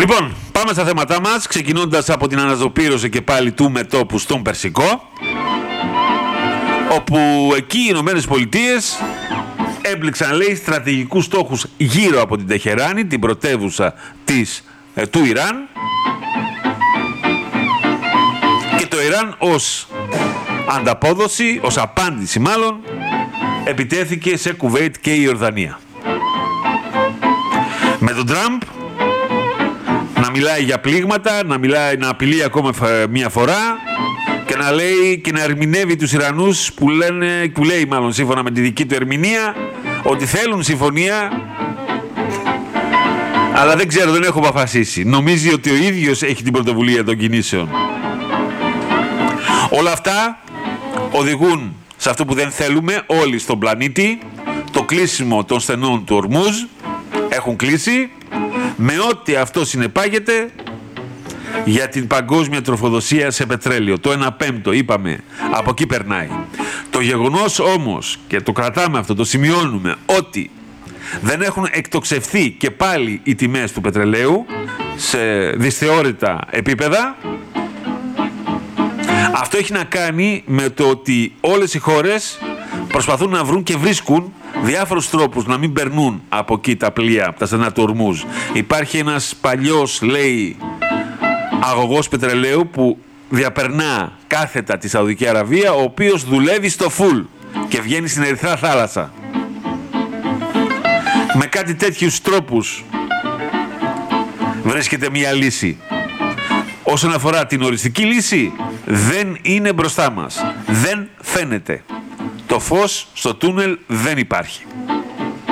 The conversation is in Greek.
Λοιπόν, πάμε στα θέματά μας, ξεκινώντας από την αναζωπήρωση και πάλι του μετώπου στον Περσικό, όπου εκεί οι Ηνωμένες Πολιτείες έμπληξαν, λέει, στρατηγικούς στόχους γύρω από την Τεχεράνη, την πρωτεύουσα του Ιράν, και το Ιράν ως ανταπόδοση, ως απάντηση μάλλον, επιτέθηκε σε Κουβέιτ και η Ιορδανία. Με τον Τραμπ να μιλάει για πλήγματα, να απειλεί ακόμα μία φορά και να λέει και να ερμηνεύει τους Ιρανούς που λέει μάλλον σύμφωνα με τη δική του ερμηνεία ότι θέλουν συμφωνία, αλλά δεν ξέρω, δεν έχω αποφασίσει. Νομίζει ότι ο ίδιος έχει την πρωτοβουλία των κινήσεων. Όλα αυτά οδηγούν σε αυτό που δεν θέλουμε όλοι στον πλανήτη, το κλείσιμο των στενών του Ορμούζ. Έχουν κλείσει, με ό,τι αυτό συνεπάγεται για την παγκόσμια τροφοδοσία σε πετρέλαιο. Το 1/5, είπαμε, από εκεί περνάει. Το γεγονός όμως, και το κρατάμε αυτό, το σημειώνουμε, ότι δεν έχουν εκτοξευθεί και πάλι οι τιμές του πετρελαίου σε δυσθεώρητα επίπεδα, αυτό έχει να κάνει με το ότι όλες οι χώρες προσπαθούν να βρουν και βρίσκουν διάφορους τρόπους να μην περνούν από εκεί τα πλοία, από τα στενά του Ορμούζ. Υπάρχει ένας παλιός, λέει, αγωγός πετρελαίου που διαπερνά κάθετα τη Σαουδική Αραβία, ο οποίος δουλεύει στο φουλ και βγαίνει στην Ερυθρά Θάλασσα. Με κάτι τέτοιους τρόπους βρίσκεται μια λύση. Όσον αφορά την οριστική λύση, δεν είναι μπροστά μας. Δεν φαίνεται. Το φως στο τούνελ δεν υπάρχει.